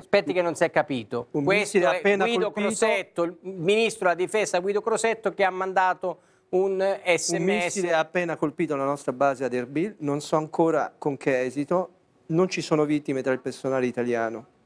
Aspetti che non si è capito. Un Questo missile è appena Guido colpito. Crosetto, il ministro della difesa Guido Crosetto, che ha mandato un SMS. Un missile ha appena colpito la nostra base ad Erbil, non so ancora con che esito, non ci sono vittime tra il personale italiano.